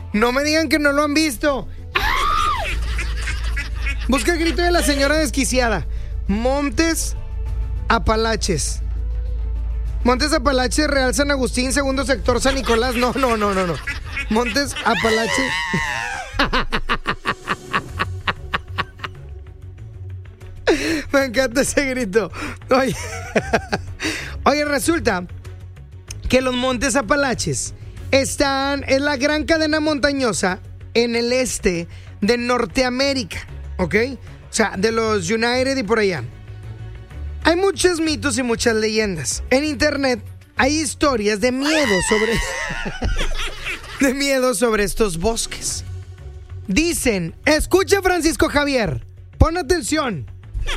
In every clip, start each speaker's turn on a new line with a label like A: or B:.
A: No me digan que no lo han visto. Busca el grito de la señora desquiciada. Montes Apalaches. Montes Apalaches, Real San Agustín, segundo sector San Nicolás. No. Montes Apalaches. Me encanta ese grito. Oye, resulta que los Montes Apalaches es la gran cadena montañosa en el este de Norteamérica, ¿ok? O sea, de los United y por allá. Hay muchos mitos y muchas leyendas. En internet hay historias de miedo sobre estos bosques. Dicen, escucha Francisco Javier, pon atención.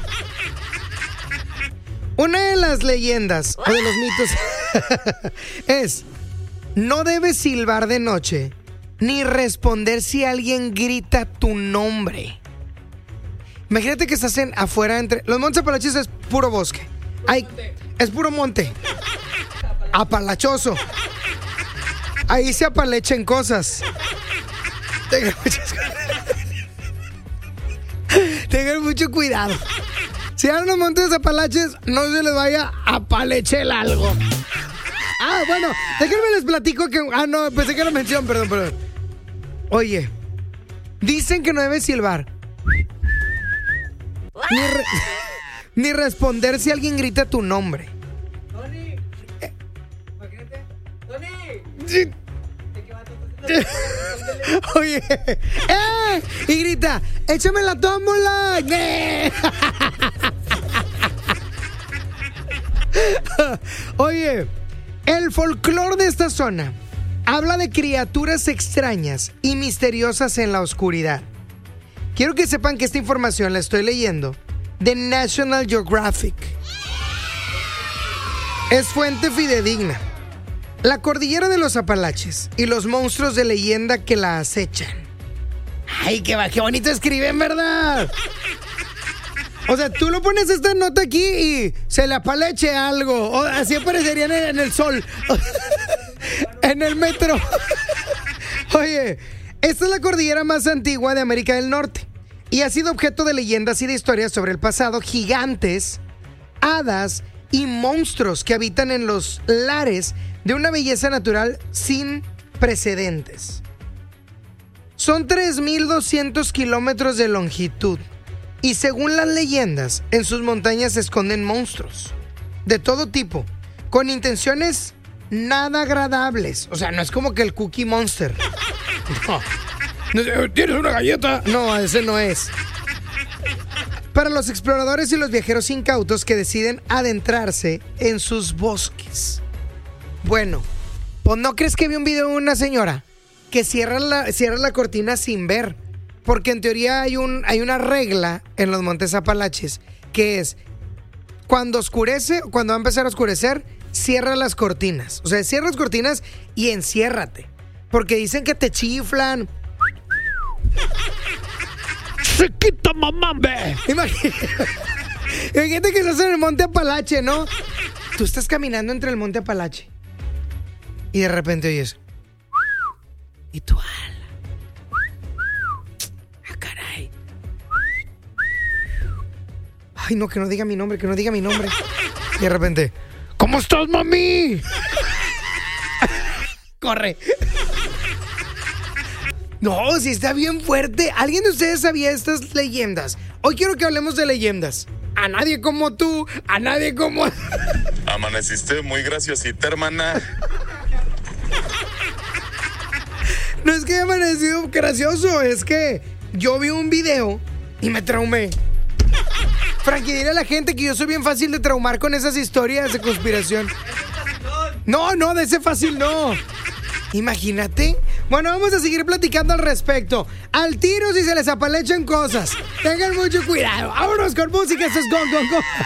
A: Una de las leyendas o de los mitos es: no debes silbar de noche ni responder si alguien grita tu nombre. Imagínate que estás afuera entre... Los Montes Apalaches es puro bosque. Es puro monte. Apalachoso. Ahí se apalechen cosas. Tengan mucho cuidado. Si van a los Montes Apalaches, no se les vaya a apalechar algo. Bueno, déjenme les platico que... no, pensé que era mención, perdón. Oye, dicen que no debes silbar ni responder si alguien grita tu nombre.
B: Tony, imagínate. Tony.
A: Oye, y grita, échame la tómbola. Oye, el folclore de esta zona habla de criaturas extrañas y misteriosas en la oscuridad. Quiero que sepan que esta información la estoy leyendo de National Geographic. Es fuente fidedigna. La cordillera de los Apalaches y los monstruos de leyenda que la acechan. Ay, qué bonito escriben, ¿verdad? O sea, tú lo pones esta nota aquí y se le apaleche algo. O así aparecerían en el sol. En el metro. Oye, esta es la cordillera más antigua de América del Norte y ha sido objeto de leyendas y de historias sobre el pasado, gigantes, hadas y monstruos que habitan en los lares de una belleza natural sin precedentes. Son 3,200 kilómetros de longitud y según las leyendas, en sus montañas se esconden monstruos de todo tipo, con intenciones nada agradables. O sea, no es como que el Cookie Monster. No. ¿Tienes una galleta? No, ese no es. Para los exploradores y los viajeros incautos que deciden adentrarse en sus bosques. Bueno, pues ¿no crees que vi un video de una señora que cierra la cortina sin ver? Porque en teoría hay una regla en los Montes Apalaches que es cuando va a empezar a oscurecer, cierra las cortinas. O sea, cierra las cortinas y enciérrate. Porque dicen que te chiflan. Se quita mamambe. Imagínate que estás en el Monte Apalache, ¿no? Tú estás caminando entre el Monte Apalache y de repente oyes y tu ala. Ah, caray. Ay, no, que no diga mi nombre. Y de repente, ¿cómo estás, mami? Corre. No, si está bien fuerte. ¿Alguien de ustedes sabía estas leyendas? Hoy quiero que hablemos de leyendas. A nadie como tú, a nadie como...
C: Amaneciste muy graciosita, hermana.
A: No es que haya amanecido gracioso, es que yo vi un video y me traumé. Frankie, dile a la gente que yo soy bien fácil de traumar con esas historias de conspiración. No, de ese fácil no. Imagínate. Bueno, vamos a seguir platicando al respecto. Al tiro si se les apalechan cosas. Tengan mucho cuidado. Vámonos con música. Esto es Go, Go, Go.